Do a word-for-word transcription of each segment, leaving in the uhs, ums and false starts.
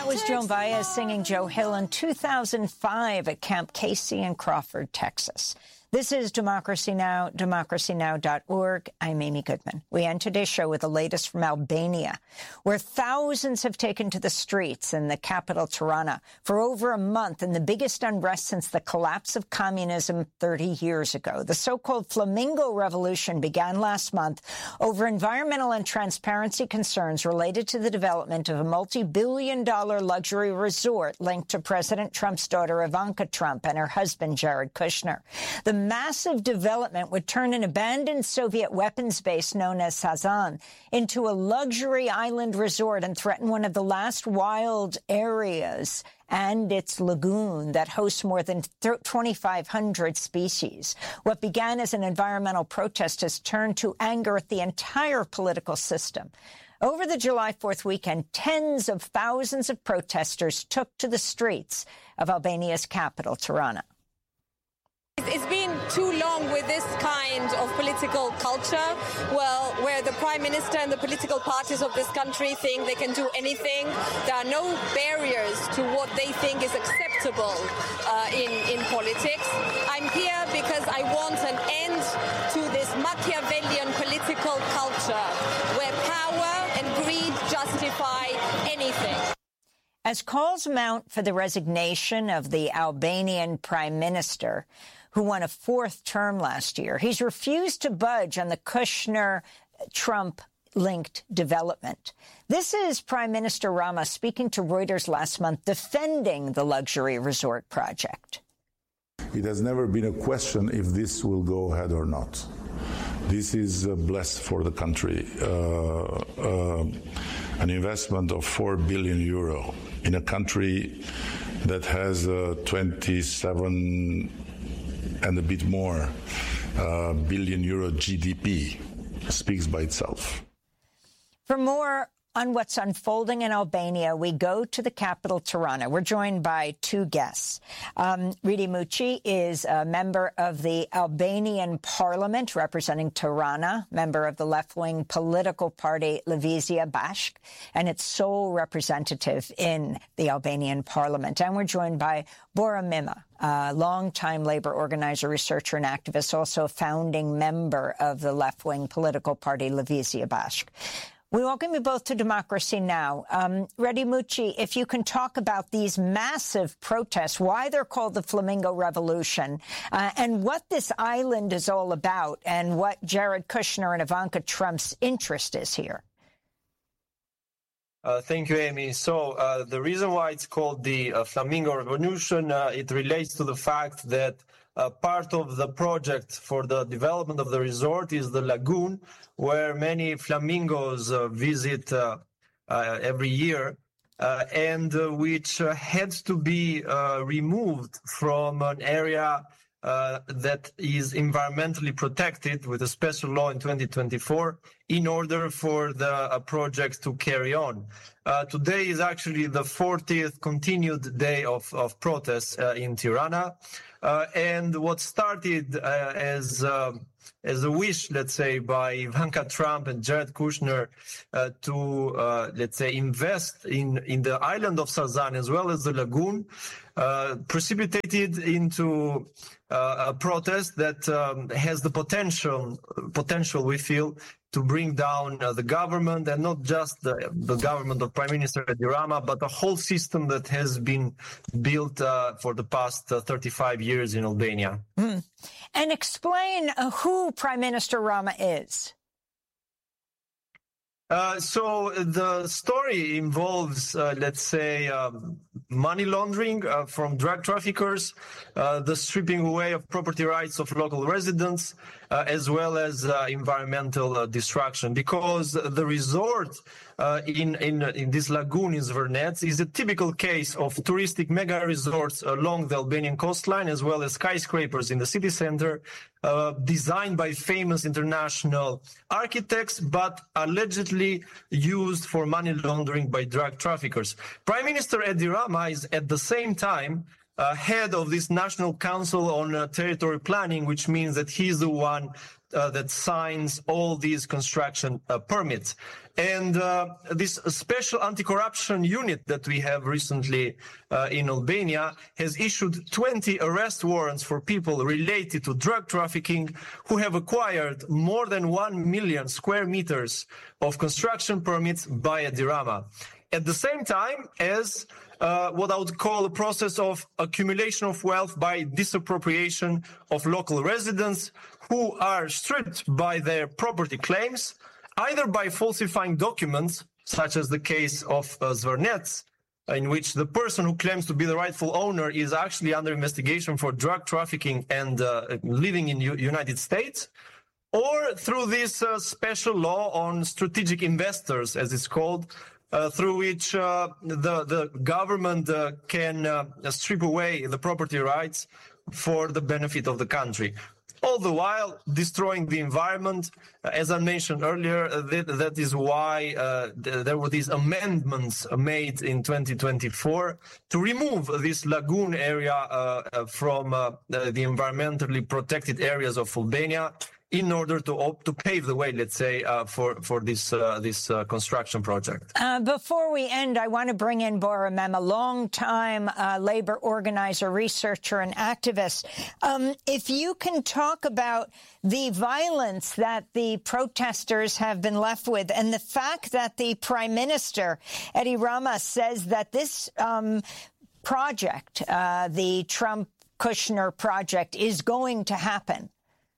was Joan Baez singing Joe Hill in two thousand five at Camp Casey in Crawford, Texas. This is Democracy Now!, democracy now dot org. I'm Amy Goodman. We end today's show with the latest from Albania, where thousands have taken to the streets in the capital, Tirana, for over a month in the biggest unrest since the collapse of communism thirty years ago. The so-called Flamingo Revolution began last month over environmental and transparency concerns related to the development of a multi-billion dollar luxury resort linked to President Trump's daughter Ivanka Trump and her husband Jared Kushner. The massive development would turn an abandoned Soviet weapons base known as Sazan into a luxury island resort and threaten one of the last wild areas and its lagoon that hosts more than twenty-five hundred species. What began as an environmental protest has turned to anger at the entire political system. Over the July fourth weekend, tens of thousands of protesters took to the streets of Albania's capital, Tirana. It's been too long with this kind of political culture, well, where the Prime Minister and the political parties of this country think they can do anything. There are no barriers to what they think is acceptable uh, in, in politics. I'm here because I want an end to this Machiavellian political culture where power and greed justify anything. As calls mount for the resignation of the Albanian Prime Minister, who won a fourth term last year, he's refused to budge on the Kushner-Trump-linked development. This is Prime Minister Rama speaking to Reuters last month, defending the luxury resort project. It has never been a question if this will go ahead or not. This is uh, blessed for the country. Uh, uh, an investment of four billion euro in a country that has uh, twenty-seven and a bit more uh, billion euro G D P speaks by itself. For more on what's unfolding in Albania, we go to the capital, Tirana. We're joined by two guests. Um, Ridi Muçi is a member of the Albanian parliament representing Tirana, member of the left-wing political party Lëvizja Bashk, and its sole representative in the Albanian parliament. And we're joined by Bora Mima, a longtime labor organizer, researcher, and activist, also a founding member of the left-wing political party Lëvizja Bashk. We welcome you both to Democracy Now! Um, Ridi Muçi, if you can talk about these massive protests, why they're called the Flamingo Revolution, uh, and what this island is all about, and what Jared Kushner and Ivanka Trump's interest is here. Uh, thank you, Amy. So uh, the reason why it's called the uh, Flamingo Revolution, uh, it relates to the fact that uh, part of the project for the development of the resort is the lagoon, where many flamingos uh, visit uh, uh, every year, uh, and uh, which uh, had to be uh, removed from an area Uh, that is environmentally protected with a special law in twenty twenty-four in order for the uh, project to carry on. Uh, today is actually the fortieth continued day of, of protests uh, in Tirana. Uh, and what started uh, as uh, as a wish, let's say, by Ivanka Trump and Jared Kushner uh, to, uh, let's say, invest in, in the island of Sazan as well as the lagoon, uh, precipitated into uh, a protest that um, has the potential, potential, we feel, to bring down uh, the government, and not just the, the government of Prime Minister Edi Rama, but the whole system that has been built uh, for the past uh, thirty-five years in Albania. Mm. And explain uh, who Prime Minister Rama is. Uh, so the story involves, uh, let's say, um, money laundering uh, from drug traffickers, uh, the stripping away of property rights of local residents, uh, as well as uh, environmental uh, destruction. Because the resort uh, in, in in this lagoon in Zvernets is a typical case of touristic mega resorts along the Albanian coastline, as well as skyscrapers in the city center, uh, designed by famous international architects, but allegedly used for money laundering by drug traffickers. Prime Minister Edi Rama is at the same time uh, head of this National Council on uh, Territory Planning, which means that he's the one uh, that signs all these construction uh, permits. And uh, this special anti-corruption unit that we have recently uh, in Albania has issued twenty arrest warrants for people related to drug trafficking who have acquired more than one million square meters of construction permits by Edi Rama. At the same time as uh, what I would call a process of accumulation of wealth by disappropriation of local residents who are stripped by their property claims, either by falsifying documents, such as the case of uh, Zvernets, in which the person who claims to be the rightful owner is actually under investigation for drug trafficking and uh, living in the U- United States, or through this uh, special law on strategic investors, as it's called, uh, through which uh, the, the government uh, can uh, strip away the property rights for the benefit of the country. All the while destroying the environment. As I mentioned earlier, that, that is why uh, th- there were these amendments made in twenty twenty-four to remove this lagoon area uh, from uh, the, the environmentally protected areas of Albania, in order to op- to pave the way, let's say, uh, for for this uh, this uh, construction project. Uh, before we end, I want to bring in Bora Mem, a long-time uh, labor organizer, researcher, and activist. Um, if you can talk about the violence that the protesters have been left with, and the fact that the Prime Minister, Edi Rama, says that this um, project, uh, the Trump-Kushner project, is going to happen.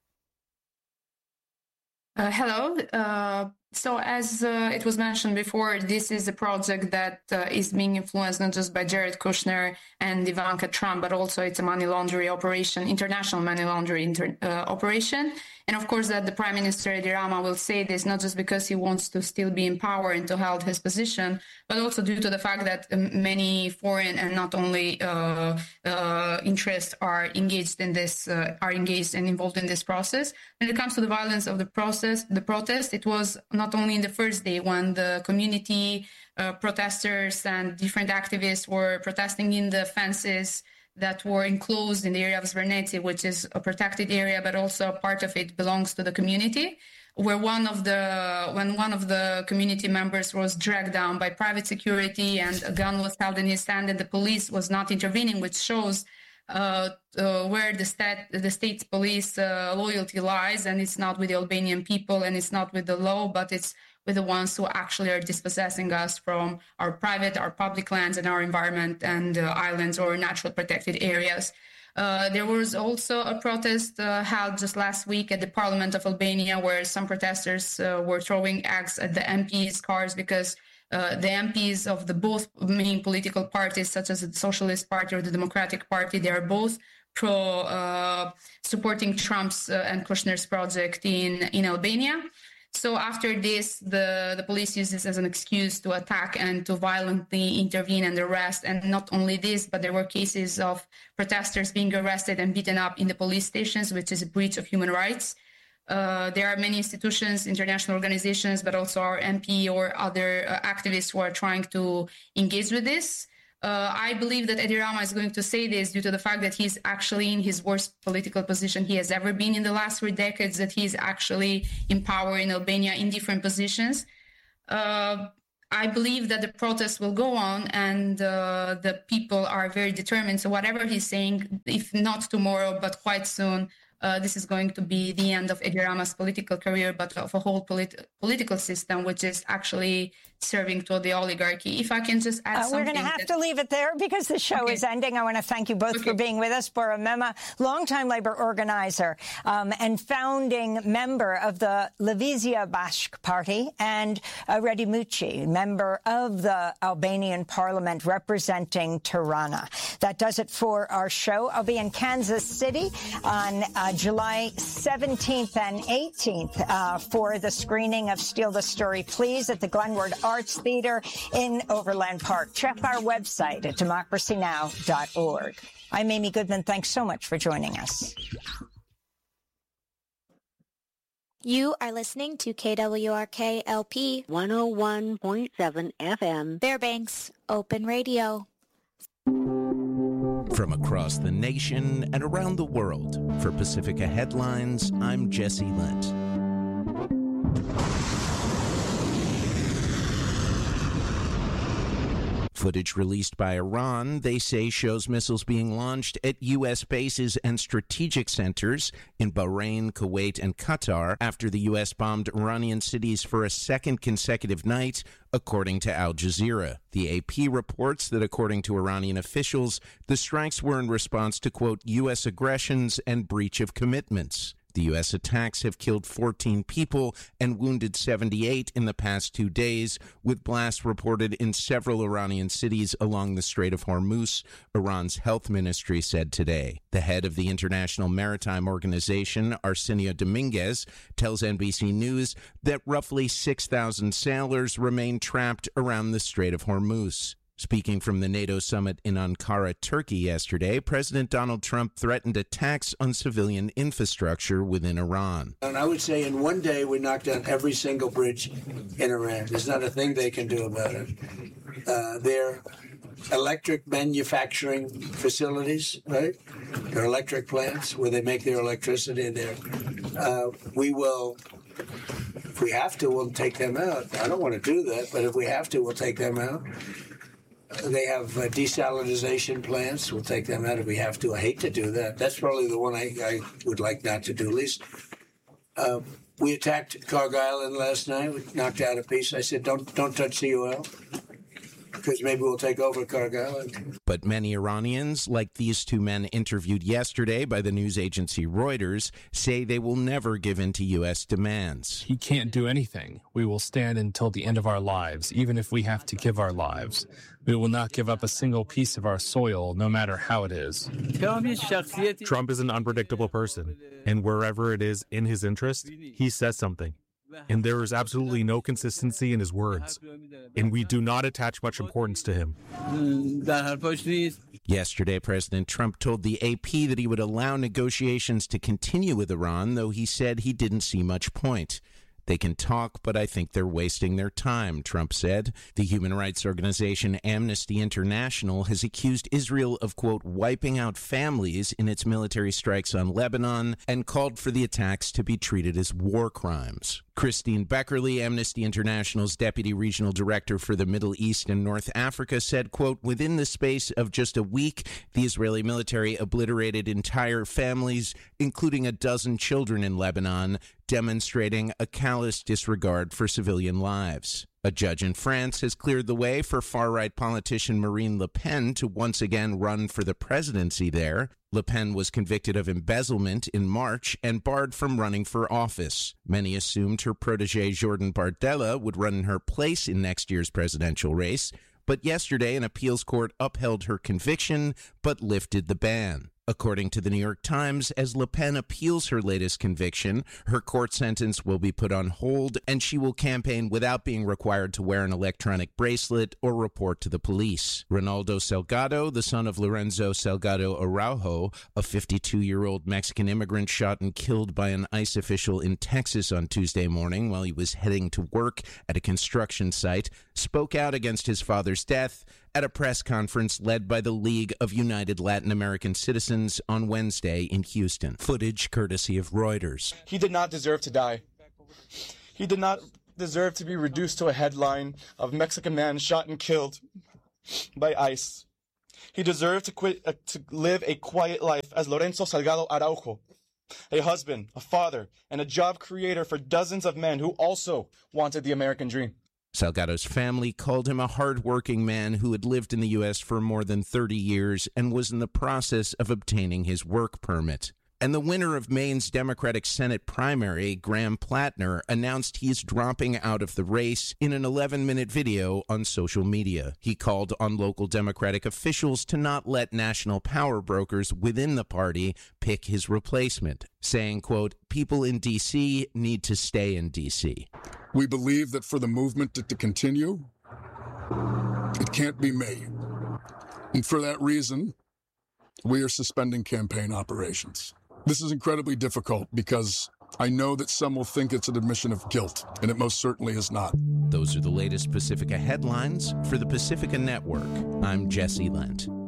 Uh, hello. Uh, so as uh, it was mentioned before, this is a project that uh, is being influenced not just by Jared Kushner and Ivanka Trump, but also it's a money laundering operation, international money laundering inter- uh, operation. And of course that the Prime Minister Edi Rama will say this not just because he wants to still be in power and to hold his position, but also due to the fact that um, many foreign and not only uh, uh, interests are engaged in this, uh, are engaged and involved in this process. When it comes to the violence of the process, the protest, it was not only in the first day when the community uh, protesters and different activists were protesting in the fences that were enclosed in the area of Zverneti, which is a protected area, but also part of it belongs to the community, where one of the when one of the community members was dragged down by private security and a gun was held in his hand and the police was not intervening, which shows uh, uh, where the state the state's police uh, loyalty lies, and it's not with the Albanian people and it's not with the law, but it's with the ones who actually are dispossessing us from our private, our public lands and our environment and uh, islands or natural protected areas. Uh, there was also a protest uh, held just last week at the Parliament of Albania, where some protesters uh, were throwing eggs at the M Ps' cars because uh, the M Ps of the both main political parties, such as the Socialist Party or the Democratic Party, they are both pro uh, supporting Trump's uh, and Kushner's project in, in Albania. So after this, the, the police used this as an excuse to attack and to violently intervene and arrest. And not only this, but there were cases of protesters being arrested and beaten up in the police stations, which is a breach of human rights. Uh, there are many institutions, international organizations, but also our M P or other uh, activists who are trying to engage with this. Uh, I believe that Edi Rama is going to say this due to the fact that he's actually in his worst political position he has ever been in the last three decades, that he's actually in power in Albania in different positions. Uh, I believe that the protests will go on and uh, the people are very determined. So whatever he's saying, if not tomorrow, but quite soon, Uh, this is going to be the end of Edi Rama's political career, but of a whole polit- political system, which is actually serving to the oligarchy. If I can just add uh, something. We're going to have that... to leave it there because the show okay. is ending. I want to thank you both okay. for being with us. Bora Mem, longtime labor organizer um, and founding member of the Levizia Bashk Party, and uh, Redi Muçi, member of the Albanian parliament representing Tirana. That does it for our show. I'll be in Kansas City on uh, July seventeenth and eighteenth uh, for the screening of Steal the Story, Please at the Glenwood Arts Theater in Overland Park. Check our website at democracy now dot org. I'm Amy Goodman. Thanks so much for joining us. You are listening to K W R K L P one oh one point seven F M. Fairbanks Open Radio. From across the nation and around the world, for Pacifica Headlines, I'm Jesse Lent. Footage released by Iran, they say, shows missiles being launched at U S bases and strategic centers in Bahrain, Kuwait, and Qatar after the U S bombed Iranian cities for a second consecutive night, according to Al Jazeera. The A P reports that, according to Iranian officials, the strikes were in response to, quote, U S aggressions and breach of commitments. The U S attacks have killed fourteen people and wounded seventy-eight in the past two days, with blasts reported in several Iranian cities along the Strait of Hormuz, Iran's health ministry said today. The head of the International Maritime Organization, Arsenio Dominguez, tells N B C News that roughly six thousand sailors remain trapped around the Strait of Hormuz. Speaking from the NATO summit in Ankara, Turkey yesterday, President Donald Trump threatened attacks on civilian infrastructure within Iran. And I would say in one day we knocked down every single bridge in Iran. There's not a thing they can do about it. Uh, their electric manufacturing facilities, right? Their electric plants where they make their electricity there. Uh, we will, if we have to, we'll take them out. I don't want to do that, but if we have to, we'll take them out. They have uh, desalinization plants. We'll take them out if we have to. I hate to do that. That's probably the one I, I would like not to do, least. Uh, we attacked Cargill Island last night. We knocked out a piece. I said, don't don't touch C O L, because maybe we'll take over Cargill Island. But many Iranians, like these two men interviewed yesterday by the news agency Reuters, say they will never give in to U S demands. He can't do anything. We will stand until the end of our lives, even if we have to give our lives. We will not give up a single piece of our soil, no matter how it is. Trump is an unpredictable person, and wherever it is in his interest, he says something. And there is absolutely no consistency in his words. And we do not attach much importance to him. Yesterday, President Trump told the A P that he would allow negotiations to continue with Iran, though he said he didn't see much point. They can talk, but I think they're wasting their time, Trump said. The human rights organization Amnesty International has accused Israel of, quote, wiping out families in its military strikes on Lebanon and called for the attacks to be treated as war crimes. Christine Beckerly, Amnesty International's deputy regional director for the Middle East and North Africa, said, quote, within the space of just a week, the Israeli military obliterated entire families, including a dozen children in Lebanon, demonstrating a callous disregard for civilian lives. A judge in France has cleared the way for far-right politician Marine Le Pen to once again run for the presidency there. Le Pen was convicted of embezzlement in March and barred from running for office. Many assumed her protege Jordan Bardella would run in her place in next year's presidential race, but yesterday an appeals court upheld her conviction but lifted the ban. According to the New York Times, as Le Pen appeals her latest conviction, her court sentence will be put on hold and she will campaign without being required to wear an electronic bracelet or report to the police. Ronaldo Salgado, the son of Lorenzo Salgado Araujo, a fifty-two-year-old Mexican immigrant shot and killed by an ICE official in Texas on Tuesday morning while he was heading to work at a construction site, spoke out against his father's death at a press conference led by the League of United Latin American Citizens on Wednesday in Houston. Footage courtesy of Reuters. He did not deserve to die. He did not deserve to be reduced to a headline of Mexican man shot and killed by ICE. He deserved to quit uh, to live a quiet life as Lorenzo Salgado Araujo, a husband, a father, and a job creator for dozens of men who also wanted the American dream. Salgado's family called him a hard-working man who had lived in the U S for more than thirty years and was in the process of obtaining his work permit. And the winner of Maine's Democratic Senate primary, Graham Plattner, announced he's dropping out of the race in an eleven-minute video on social media. He called on local Democratic officials to not let national power brokers within the party pick his replacement, saying, quote, people in D C need to stay in D C We believe that for the movement to, to continue, it can't be me. And for that reason, we are suspending campaign operations. This is incredibly difficult because I know that some will think it's an admission of guilt, and it most certainly is not. Those are the latest Pacifica headlines for the Pacifica Network. I'm Jesse Lent.